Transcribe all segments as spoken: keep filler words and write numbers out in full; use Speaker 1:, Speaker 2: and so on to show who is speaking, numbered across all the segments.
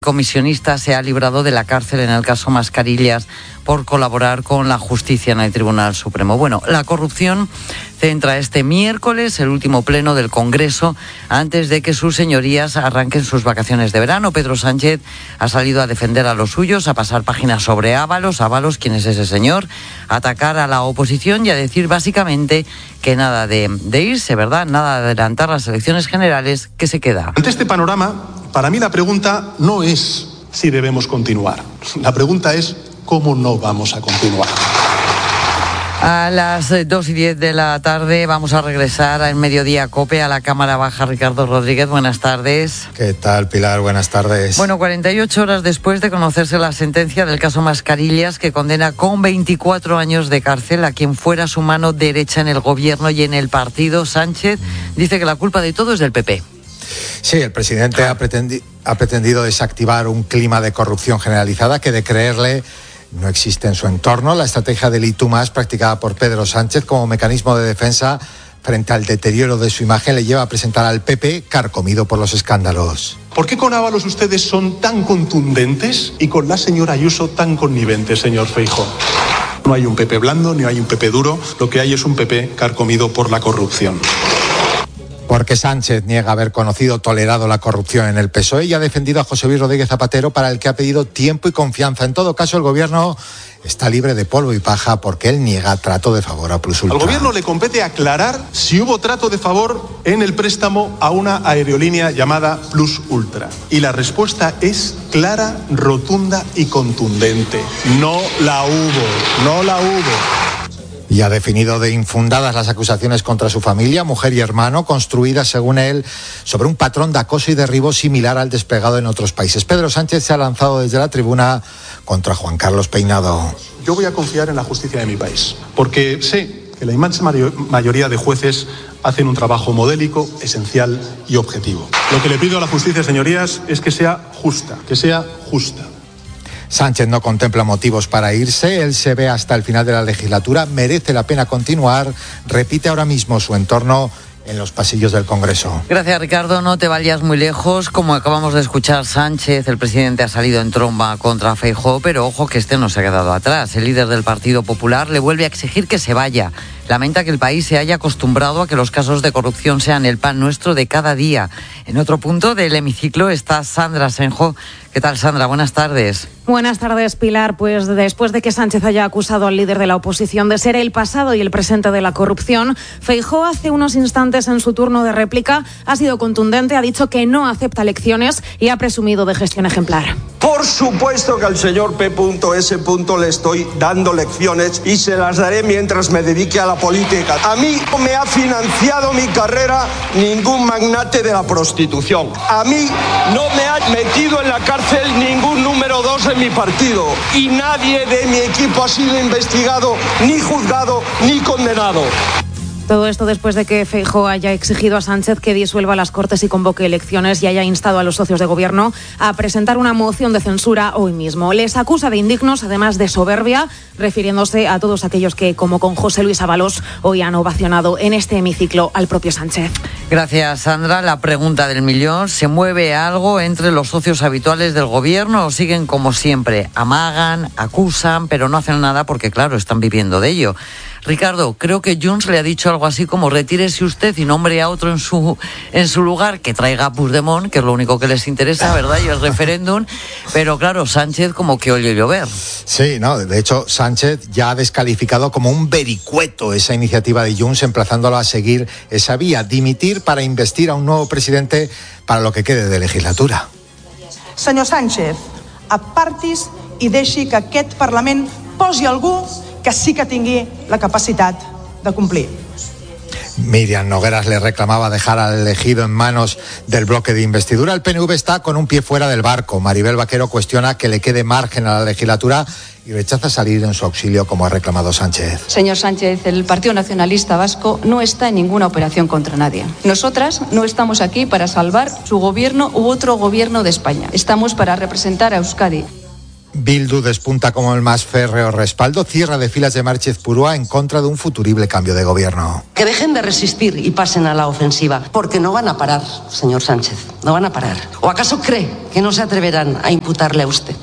Speaker 1: Comisionista se ha librado de la cárcel en el caso Mascarillas por colaborar con la justicia en el Tribunal Supremo. Bueno, la corrupción centra este miércoles el último pleno del Congreso antes de que sus señorías arranquen sus vacaciones de verano. Pedro Sánchez ha salido a defender a los suyos, a pasar páginas sobre Ábalos, Ábalos, ¿quién es ese señor?, a atacar a la oposición y a decir básicamente que nada de, de irse, ¿verdad?, nada de adelantar las elecciones generales, que se queda.
Speaker 2: Ante este panorama, para mí la pregunta no es si debemos continuar. La pregunta es cómo no vamos a continuar.
Speaker 1: A las dos y diez de la tarde vamos a regresar al Mediodía COPE a la Cámara Baja. Ricardo Rodríguez, buenas tardes.
Speaker 3: ¿Qué tal, Pilar? Buenas tardes.
Speaker 1: Bueno, cuarenta y ocho horas después de conocerse la sentencia del caso Mascarillas, que condena con veinticuatro años de cárcel a quien fuera su mano derecha en el gobierno y en el partido, Sánchez dice que la culpa de todo es del P P.
Speaker 3: Sí, el presidente ha, pretendi- ha pretendido desactivar un clima de corrupción generalizada que, de creerle, no existe en su entorno. La estrategia del y tú más practicada por Pedro Sánchez como mecanismo de defensa frente al deterioro de su imagen le lleva a presentar al P P carcomido por los escándalos.
Speaker 2: ¿Por qué con Ábalos ustedes son tan contundentes y con la señora Ayuso tan conniventes, señor Feijóo? No hay un P P blando ni hay un P P duro, lo que hay es un P P carcomido por la corrupción.
Speaker 3: Porque Sánchez niega haber conocido o tolerado la corrupción en el P S O E y ha defendido a José Luis Rodríguez Zapatero, para el que ha pedido tiempo y confianza. En todo caso, el gobierno está libre de polvo y paja porque él niega trato de favor a Plus Ultra.
Speaker 2: Al gobierno le compete aclarar si hubo trato de favor en el préstamo a una aerolínea llamada Plus Ultra. Y la respuesta es clara, rotunda y contundente. No la hubo, no la hubo.
Speaker 3: Y ha definido de infundadas las acusaciones contra su familia, mujer y hermano, construidas, según él, sobre un patrón de acoso y derribo similar al desplegado en otros países. Pedro Sánchez se ha lanzado desde la tribuna contra Juan Carlos Peinado.
Speaker 2: Yo voy a confiar en la justicia de mi país, porque sé que la inmensa mayoría de jueces hacen un trabajo modélico, esencial y objetivo. Lo que le pido a la justicia, señorías, es que sea justa, que sea justa.
Speaker 3: Sánchez no contempla motivos para irse, él se ve hasta el final de la legislatura, merece la pena continuar, repite ahora mismo su entorno en los pasillos del Congreso.
Speaker 1: Gracias, Ricardo, no te vayas muy lejos. Como acabamos de escuchar, Sánchez, el presidente, ha salido en tromba contra Feijóo, pero ojo que este no se ha quedado atrás. El líder del Partido Popular le vuelve a exigir que se vaya. Lamenta que el país se haya acostumbrado a que los casos de corrupción sean el pan nuestro de cada día. En otro punto del hemiciclo está Sandra Senjo. ¿Qué tal, Sandra? Buenas tardes.
Speaker 4: Buenas tardes, Pilar. Pues después de que Sánchez haya acusado al líder de la oposición de ser el pasado y el presente de la corrupción, Feijóo hace unos instantes en su turno de réplica ha sido contundente, ha dicho que no acepta lecciones y ha presumido de gestión ejemplar.
Speaker 5: Por supuesto que al señor P S le estoy dando lecciones y se las daré mientras me dedique a la política. A mí no me ha financiado mi carrera ningún magnate de la prostitución. A mí no me ha metido en la cárcel ningún número dos en mi partido. Y nadie de mi equipo ha sido investigado, ni juzgado, ni condenado.
Speaker 4: Todo esto después de que Feijóo haya exigido a Sánchez que disuelva las Cortes y convoque elecciones y haya instado a los socios de gobierno a presentar una moción de censura hoy mismo. Les acusa de indignos, además de soberbia, refiriéndose a todos aquellos que, como con José Luis Ábalos, hoy han ovacionado en este hemiciclo al propio Sánchez.
Speaker 1: Gracias, Sandra. La pregunta del millón: ¿se mueve algo entre los socios habituales del gobierno o siguen como siempre? Amagan, acusan, pero no hacen nada porque, claro, están viviendo de ello. Ricardo, creo que Junts le ha dicho algo así como: retírese usted y nombre a otro en su en su lugar, que traiga a Puigdemont, que es lo único que les interesa, ¿verdad? Y el referéndum. Pero claro, Sánchez como que oye llover.
Speaker 3: Sí, no, de hecho Sánchez ya ha descalificado como un vericueto esa iniciativa de Junts, emplazándolo a seguir esa vía, dimitir para investir a un nuevo presidente para lo que quede de legislatura.
Speaker 6: Senyor Sánchez, apartis i deixi que aquest Parlament posi algú que sí que tingui la capacitat de complir.
Speaker 3: Miriam Nogueras le reclamaba dejar al elegido en manos del bloque de investidura. El P N V está con un pie fuera del barco. Maribel Vaquero cuestiona que le quede margen a la legislatura y rechaza salir en su auxilio, como ha reclamado Sánchez.
Speaker 7: Señor Sánchez, el Partido Nacionalista Vasco no está en ninguna operación contra nadie. Nosotras no estamos aquí para salvar su gobierno u otro gobierno de España. Estamos para representar a Euskadi.
Speaker 3: Bildu despunta como el más férreo respaldo, cierra de filas de Márchez Purúa en contra de un futurible cambio de gobierno.
Speaker 8: Que dejen de resistir y pasen a la ofensiva, porque no van a parar, señor Sánchez, no van a parar. ¿O acaso cree que no se atreverán a imputarle a usted?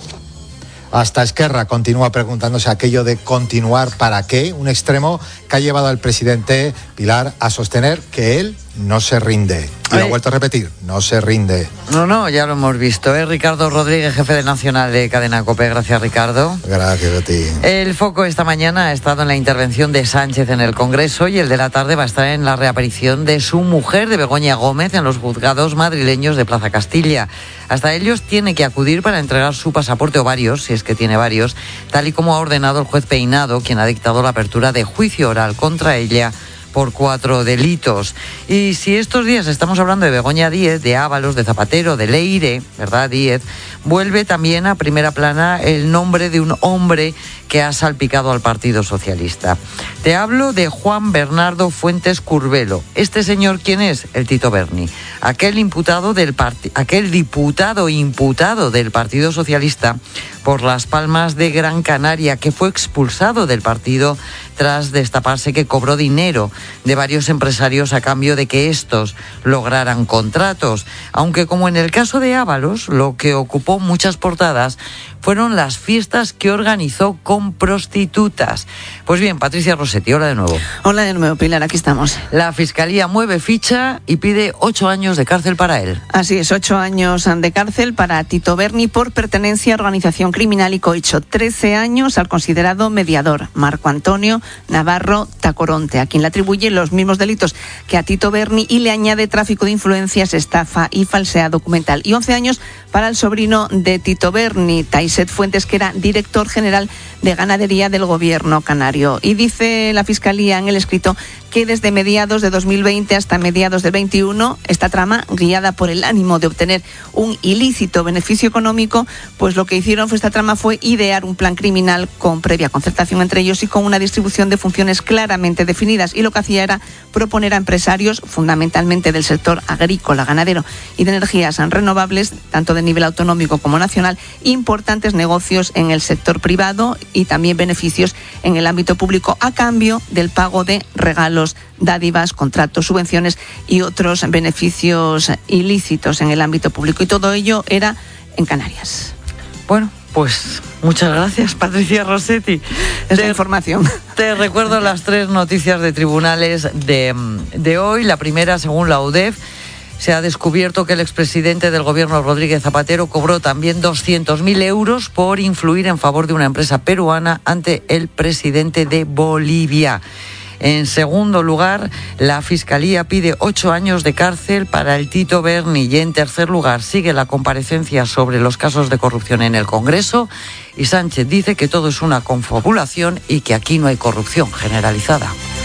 Speaker 3: Hasta Esquerra continúa preguntándose aquello de continuar para qué, un extremo que ha llevado al presidente Pilar a sostener que él no se rinde. Y lo ha vuelto a repetir, no se rinde.
Speaker 1: No, no, ya lo hemos visto. ¿eh? Ricardo Rodríguez, jefe de Nacional de Cadena COPE. Gracias, Ricardo.
Speaker 3: Gracias a ti.
Speaker 1: El foco esta mañana ha estado en la intervención de Sánchez en el Congreso y el de la tarde va a estar en la reaparición de su mujer, de Begoña Gómez, en los juzgados madrileños de Plaza Castilla. Hasta ellos tiene que acudir para entregar su pasaporte o varios, si es que tiene varios, tal y como ha ordenado el juez Peinado, quien ha dictado la apertura de juicio oral contra ella por cuatro delitos. Y si estos días estamos hablando de Begoña Díez, de Ábalos, de Zapatero, de Leire, ¿verdad? Díez, vuelve también a primera plana el nombre de un hombre que ha salpicado al Partido Socialista. Te hablo de Juan Bernardo Fuentes Curbelo. ¿Este señor quién es? El Tito Berni. Aquel imputado del part- aquel diputado imputado del Partido Socialista por Las Palmas de Gran Canaria, que fue expulsado del partido tras destaparse que cobró dinero de varios empresarios a cambio de que estos lograran contratos. Aunque, como en el caso de Ábalos, lo que ocupó muchas portadas fueron las fiestas que organizó con prostitutas. Pues bien, Patricia Rossetti, hola de nuevo.
Speaker 9: Hola de nuevo, Pilar, aquí estamos.
Speaker 1: La Fiscalía mueve ficha y pide ocho años de cárcel para él.
Speaker 9: Así es, ocho años de cárcel para Tito Berni por pertenencia a organización criminal y cohecho. Trece años al considerado mediador, Marco Antonio Navarro Tacoronte, a quien le atribuye los mismos delitos que a Tito Berni y le añade tráfico de influencias, estafa y falsedad documental. Y once años para el sobrino de Tito Berni, Taiset Fuentes, que era director general de ganadería del gobierno canario. Y dice la Fiscalía en el escrito que desde mediados de dos mil veinte hasta mediados del veintiuno, esta trama, guiada por el ánimo de obtener un ilícito beneficio económico, pues lo que hicieron fue esta trama fue idear un plan criminal con previa concertación entre ellos y con una distribución de funciones claramente definidas. Y lo que hacía era proponer a empresarios, fundamentalmente del sector agrícola, ganadero y de energías renovables, tanto de nivel autonómico como nacional, importantes negocios en el sector privado y también beneficios en el ámbito público a cambio del pago de regalos, dádivas, contratos, subvenciones y otros beneficios ilícitos en el ámbito público. Y todo ello era en Canarias.
Speaker 1: Bueno, pues muchas gracias, Patricia Rossetti.
Speaker 9: Es la información.
Speaker 1: Te recuerdo las tres noticias de tribunales de, de hoy. La primera, según la U D E F, se ha descubierto que el expresidente del gobierno, Rodríguez Zapatero, cobró también doscientos mil euros por influir en favor de una empresa peruana ante el presidente de Bolivia. En segundo lugar, la Fiscalía pide ocho años de cárcel para el Tito Berni. Y en tercer lugar, sigue la comparecencia sobre los casos de corrupción en el Congreso. Y Sánchez dice que todo es una confabulación y que aquí no hay corrupción generalizada.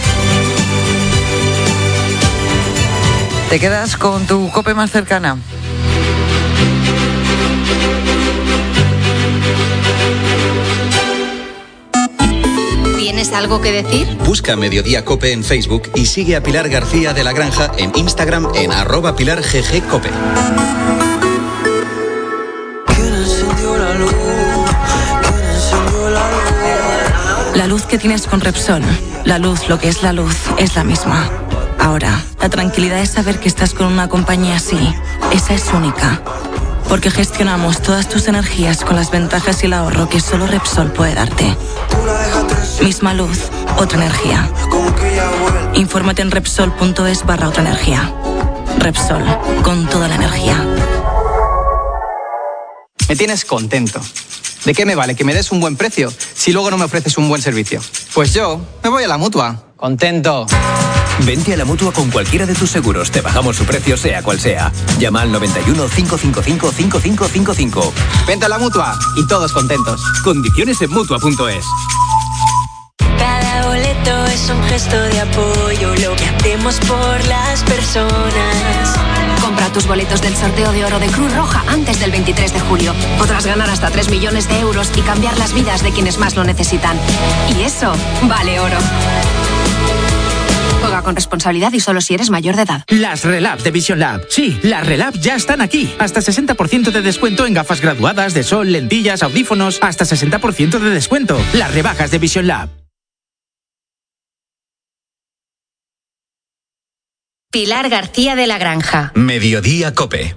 Speaker 1: ¿Te quedas con tu COPE más cercana?
Speaker 10: ¿Tienes algo que decir?
Speaker 11: Busca Mediodía COPE en Facebook y sigue a Pilar García de la Granja en Instagram en arroba Pilar G G COPE.
Speaker 12: La luz que tienes con Repsol, la luz, lo que es la luz, es la misma. Ahora, la tranquilidad es saber que estás con una compañía así. Esa es única. Porque gestionamos todas tus energías con las ventajas y el ahorro que solo Repsol puede darte. Misma luz, otra energía. Infórmate en Repsol.es barra otra energía. Repsol, con toda la energía.
Speaker 13: Me tienes contento. ¿De qué me vale que me des un buen precio si luego no me ofreces un buen servicio? Pues yo me voy a la Mutua. Contento.
Speaker 14: Vente a la Mutua con cualquiera de tus seguros. Te bajamos su precio sea cual sea. Llama al noventa y uno, cinco cinco cinco, cinco cinco cinco cinco.
Speaker 13: Vente a la Mutua y todos contentos.
Speaker 14: Condiciones en Mutua punto es.
Speaker 15: Cada boleto es un gesto de apoyo, lo que hacemos por las personas.
Speaker 16: Compra tus boletos del sorteo de oro de Cruz Roja antes del veintitrés de julio. Podrás ganar hasta tres millones de euros y cambiar las vidas de quienes más lo necesitan. Y eso vale oro. Juega con responsabilidad y solo si eres mayor de edad.
Speaker 17: Las Relabs de Vision Lab. Sí, las Relabs ya están aquí. Hasta sesenta por ciento de descuento en gafas graduadas, de sol, lentillas, audífonos. Hasta sesenta por ciento de descuento. Las rebajas de Vision Lab.
Speaker 10: Pilar García de la Granja.
Speaker 11: Mediodía Cope.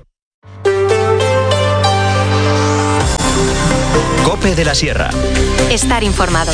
Speaker 11: Cope de la Sierra.
Speaker 10: Estar informado.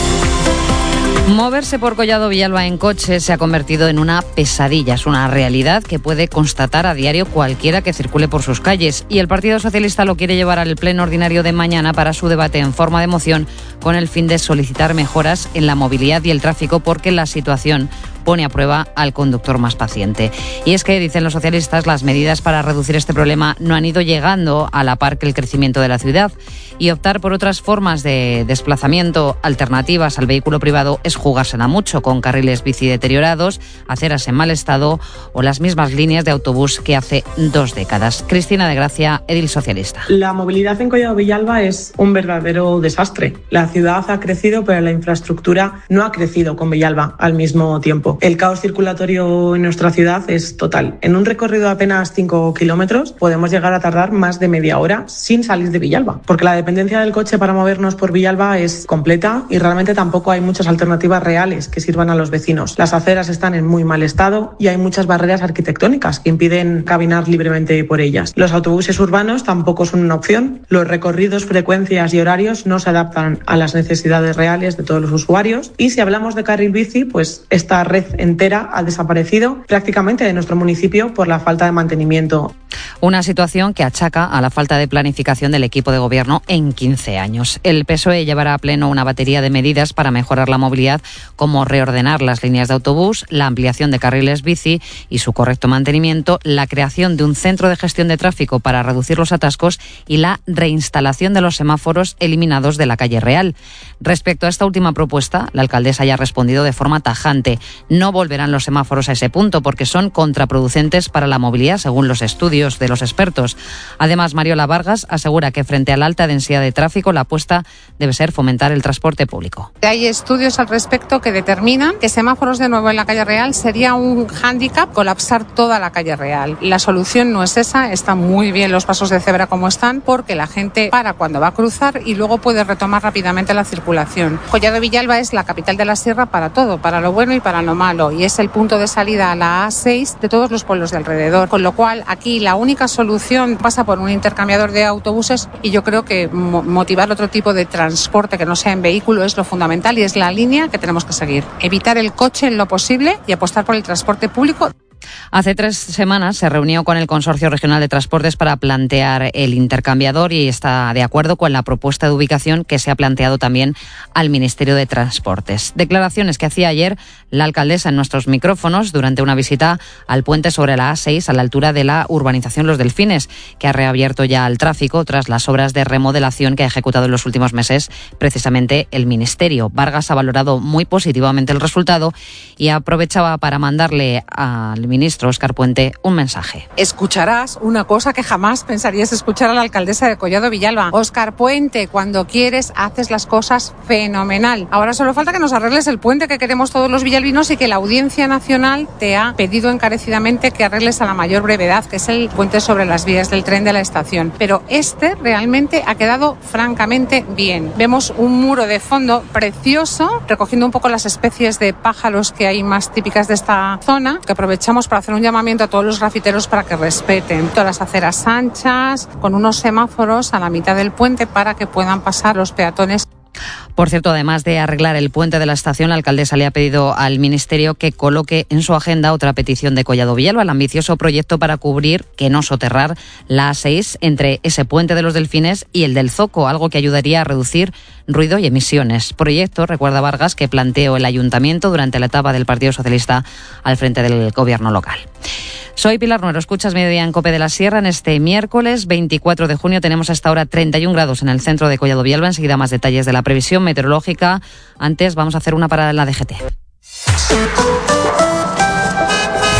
Speaker 1: Moverse por Collado Villalba en coche se ha convertido en una pesadilla. Es una realidad que puede constatar a diario cualquiera que circule por sus calles. Y el Partido Socialista lo quiere llevar al pleno ordinario de mañana para su debate en forma de moción, con el fin de solicitar mejoras en la movilidad y el tráfico, porque la situación pone a prueba al conductor más paciente. Y es que, dicen los socialistas, las medidas para reducir este problema no han ido llegando a la par que el crecimiento de la ciudad, y optar por otras formas de desplazamiento alternativas al vehículo privado es jugársela mucho, con carriles bici deteriorados, aceras en mal estado o las mismas líneas de autobús que hace dos décadas. Cristina de Gracia, edil socialista.
Speaker 18: La movilidad en Collado Villalba es un verdadero desastre. La ciudad ha crecido, pero la infraestructura no ha crecido con Villalba al mismo tiempo. El caos circulatorio en nuestra ciudad es total. En un recorrido de apenas cinco kilómetros podemos llegar a tardar más de media hora sin salir de Villalba, porque la dependencia del coche para movernos por Villalba es completa y realmente tampoco hay muchas alternativas reales que sirvan a los vecinos. Las aceras están en muy mal estado y hay muchas barreras arquitectónicas que impiden caminar libremente por ellas. Los autobuses urbanos tampoco son una opción. Los recorridos, frecuencias y horarios no se adaptan a las necesidades reales de todos los usuarios. Y si hablamos de carril bici, pues esta red entera ha desaparecido prácticamente de nuestro municipio por la falta de mantenimiento.
Speaker 1: Una situación que achaca a la falta de planificación del equipo de gobierno en quince años. El P S O E llevará a pleno una batería de medidas para mejorar la movilidad, como reordenar las líneas de autobús, la ampliación de carriles bici y su correcto mantenimiento, la creación de un centro de gestión de tráfico para reducir los atascos y la reinstalación de los semáforos eliminados de la calle Real. Respecto a esta última propuesta, la alcaldesa ya ha respondido de forma tajante. No volverán los semáforos a ese punto porque son contraproducentes para la movilidad, según los estudios de los expertos. Además, Mariola Vargas asegura que frente a la alta densidad de tráfico, la apuesta debe ser fomentar el transporte público.
Speaker 19: Hay estudios al respecto que determinan que semáforos de nuevo en la calle Real sería un hándicap colapsar toda la calle Real. La solución no es esa, están muy bien los pasos de cebra como están, porque la gente para cuando va a cruzar y luego puede retomar rápidamente la circulación. Collado Villalba es la capital de la sierra para todo, para lo bueno y para lo malo, y es el punto de salida a la A seis de todos los pueblos de alrededor, con lo cual aquí la única solución pasa por un intercambiador de autobuses, y yo creo que motivar otro tipo de transporte que no sea en vehículo es lo fundamental y es la línea que tenemos que seguir. Evitar el coche en lo posible y apostar por el transporte público.
Speaker 1: Hace tres semanas se reunió con el Consorcio Regional de Transportes para plantear el intercambiador y está de acuerdo con la propuesta de ubicación que se ha planteado también al Ministerio de Transportes. Declaraciones que hacía ayer la alcaldesa en nuestros micrófonos durante una visita al puente sobre la A seis a la altura de la urbanización Los Delfines, que ha reabierto ya al tráfico tras las obras de remodelación que ha ejecutado en los últimos meses precisamente el Ministerio. Vargas ha valorado muy positivamente el resultado y aprovechaba para mandarle al ministro Óscar Puente un mensaje.
Speaker 19: Escucharás una cosa que jamás pensarías escuchar a la alcaldesa de Collado Villalba. Óscar Puente, cuando quieres haces las cosas fenomenal. Ahora solo falta que nos arregles el puente que queremos todos los villalbinos y que la Audiencia Nacional te ha pedido encarecidamente que arregles a la mayor brevedad, que es el puente sobre las vías del tren de la estación. Pero este realmente ha quedado francamente bien. Vemos un muro de fondo precioso, recogiendo un poco las especies de pájaros que hay más típicas de esta zona, que aprovechamos para hacer un llamamiento a todos los grafiteros para que respeten todas las aceras anchas, con unos semáforos a la mitad del puente para que puedan pasar los peatones.
Speaker 1: Por cierto, además de arreglar el puente de la estación, la alcaldesa le ha pedido al Ministerio que coloque en su agenda otra petición de Collado Villalba, el ambicioso proyecto para cubrir, que no soterrar, la A seis entre ese puente de los Delfines y el del Zoco, algo que ayudaría a reducir ruido y emisiones. Proyecto, recuerda Vargas, que planteó el Ayuntamiento durante la etapa del Partido Socialista al frente del gobierno local. Soy Pilar Nuero, escuchas Mediodía en COPE de la Sierra. En este miércoles veinticuatro de junio tenemos hasta ahora treinta y un grados en el centro de Collado Villalba. Enseguida más detalles de la previsión meteorológica. Antes vamos a hacer una parada en la D G T.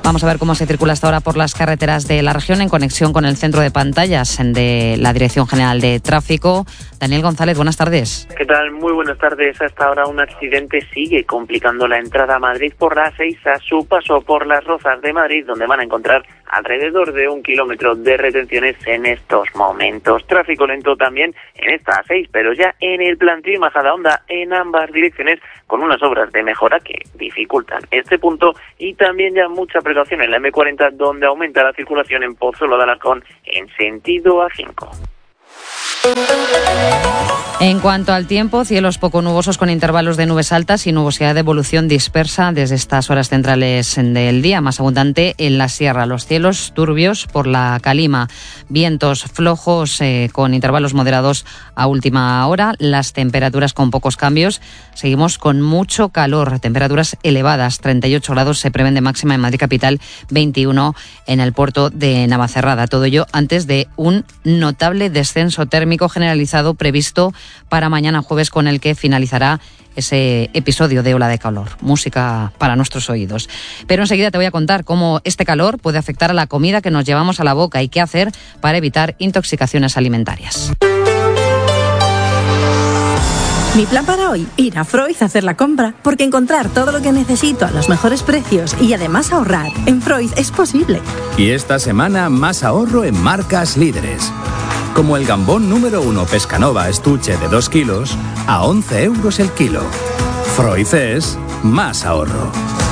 Speaker 20: Vamos a ver cómo se circula hasta ahora por las carreteras de la región en conexión con el centro de pantallas de la Dirección General de Tráfico. Daniel González, buenas tardes.
Speaker 21: ¿Qué tal? Muy buenas tardes. Hasta ahora un accidente sigue complicando la entrada a Madrid por la seis a su paso por Las Rozas de Madrid, donde van a encontrar alrededor de un kilómetro de retenciones en estos momentos. Tráfico lento también en esta A seis, pero ya en el plantío Majadahonda en ambas direcciones, con unas obras de mejora que dificultan este punto, y también ya mucha precaución en la eme cuarenta, donde aumenta la circulación en Pozuelo de Alarcón en sentido A cinco.
Speaker 20: En cuanto al tiempo, cielos poco nubosos con intervalos de nubes altas y nubosidad de evolución dispersa desde estas horas centrales del día, más abundante en la sierra. Los cielos turbios por la calima, vientos flojos eh, con intervalos moderados a última hora, las temperaturas con pocos cambios. Seguimos con mucho calor, temperaturas elevadas, treinta y ocho grados se prevén de máxima en Madrid capital, veintiuno en el puerto de Navacerrada. Todo ello antes de un notable descenso térmico generalizado previsto para mañana jueves, con el que finalizará ese episodio de ola de calor. Música para nuestros oídos. Pero enseguida te voy a contar cómo este calor puede afectar a la comida que nos llevamos a la boca y qué hacer para evitar intoxicaciones alimentarias.
Speaker 22: Mi plan para hoy, ir a Freud a hacer la compra, porque encontrar todo lo que necesito a los mejores precios y además ahorrar en Freud es posible.
Speaker 23: Y esta semana más ahorro en marcas líderes. Como el gambón número uno Pescanova estuche de dos kilos a once euros el kilo. Freud es más ahorro.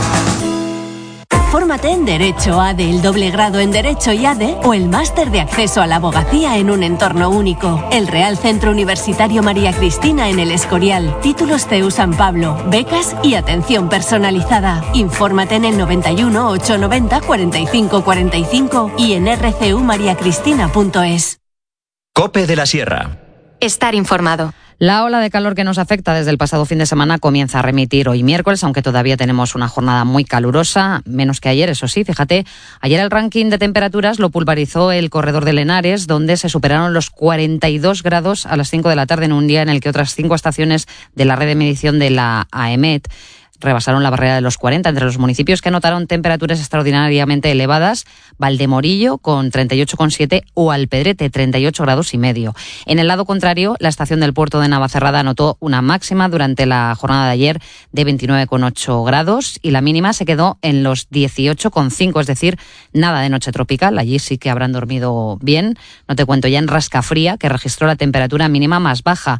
Speaker 24: Fórmate en Derecho A D E, el doble grado en Derecho y A D E o el máster de acceso a la abogacía en un entorno único. El Real Centro Universitario María Cristina en El Escorial. Títulos C E U San Pablo, becas y atención personalizada. Infórmate en el noventa y uno, ochocientos noventa, cuarenta y cinco cuarenta y cinco y en r c u maria cristina punto es.
Speaker 14: COPE de la Sierra.
Speaker 10: Estar informado.
Speaker 20: La ola de calor que nos afecta desde el pasado fin de semana comienza a remitir hoy miércoles, aunque todavía tenemos una jornada muy calurosa, menos que ayer, eso sí. Fíjate, ayer el ranking de temperaturas lo pulverizó el corredor de Lenares, donde se superaron los cuarenta y dos grados a las cinco de la tarde, en un día en el que otras cinco estaciones de la red de medición de la AEMET rebasaron la barrera de los cuarenta. Entre los municipios que anotaron temperaturas extraordinariamente elevadas, Valdemorillo con treinta y ocho coma siete o Alpedrete treinta y ocho grados y medio. En el lado contrario, la estación del puerto de Navacerrada anotó una máxima durante la jornada de ayer de veintinueve coma ocho grados y la mínima se quedó en los dieciocho coma cinco, es decir, nada de noche tropical. Allí sí que habrán dormido bien. No te cuento ya en Rascafría, que registró la temperatura mínima más baja.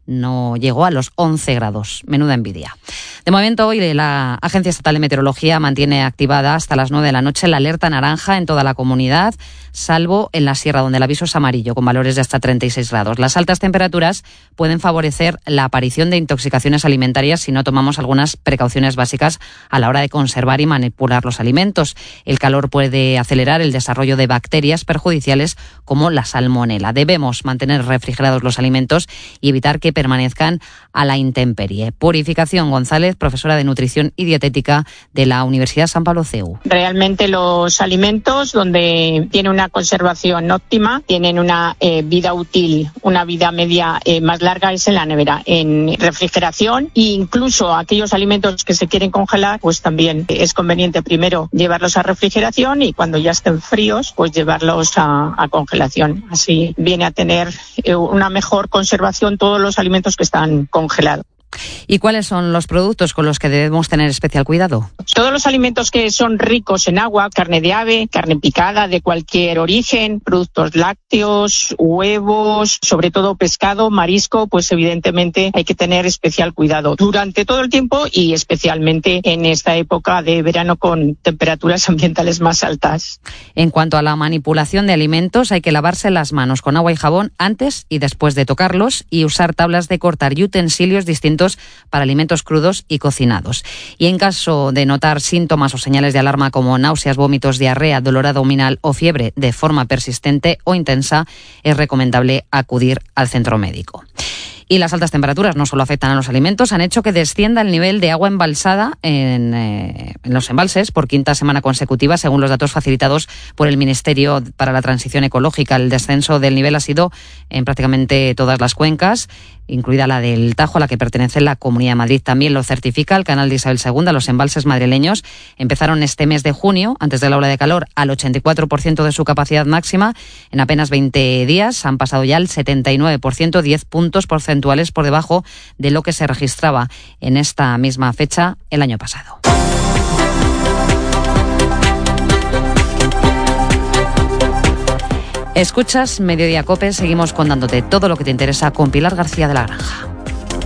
Speaker 20: No llegó a los once grados. Menuda envidia. De momento, hoy la Agencia Estatal de Meteorología mantiene activada hasta las nueve de la noche la alerta naranja en toda la comunidad, salvo en la sierra, donde el aviso es amarillo, con valores de hasta treinta y seis grados. Las altas temperaturas pueden favorecer la aparición de intoxicaciones alimentarias si no tomamos algunas precauciones básicas a la hora de conservar y manipular los alimentos. El calor puede acelerar el desarrollo de bacterias perjudiciales como la salmonela. Debemos mantener refrigerados los alimentos y evitar que permanezcan a la intemperie. Purificación González, profesora de Nutrición y Dietética de la Universidad San Pablo C E U.
Speaker 25: Realmente los alimentos donde tiene una conservación óptima, tienen una eh, vida útil, una vida media eh, más larga, es en la nevera, en refrigeración, e incluso aquellos alimentos que se quieren congelar, pues también es conveniente primero llevarlos a refrigeración y cuando ya estén fríos, pues llevarlos a, a congelación. Así viene a tener eh, una mejor conservación todos los alimentos que están congelados.
Speaker 20: ¿Y cuáles son los productos con los que debemos tener especial cuidado?
Speaker 25: Todos los alimentos que son ricos en agua, carne de ave, carne picada de cualquier origen, productos lácteos, huevos, sobre todo pescado, marisco, pues evidentemente hay que tener especial cuidado durante todo el tiempo y especialmente en esta época de verano con temperaturas ambientales más altas.
Speaker 20: En cuanto a la manipulación de alimentos, hay que lavarse las manos con agua y jabón antes y después de tocarlos y usar tablas de cortar y utensilios distintos para alimentos crudos y cocinados. Y en caso de notar síntomas o señales de alarma como náuseas, vómitos, diarrea, dolor abdominal o fiebre de forma persistente o intensa, es recomendable acudir al centro médico. Y las altas temperaturas no solo afectan a los alimentos, han hecho que descienda el nivel de agua embalsada en, eh, en los embalses por quinta semana consecutiva, según los datos facilitados por el Ministerio para la Transición Ecológica. El descenso del nivel ha sido en prácticamente todas las cuencas, incluida la del Tajo, a la que pertenece la Comunidad de Madrid. También lo certifica el canal de Isabel segunda. Los embalses madrileños empezaron este mes de junio, antes de la ola de calor, al ochenta y cuatro por ciento de su capacidad máxima. En apenas veinte días han pasado ya al setenta y nueve por ciento, diez puntos porcentuales por debajo de lo que se registraba en esta misma fecha el año pasado. Escuchas Mediodía Cope, seguimos contándote todo lo que te interesa con Pilar García de la Granja.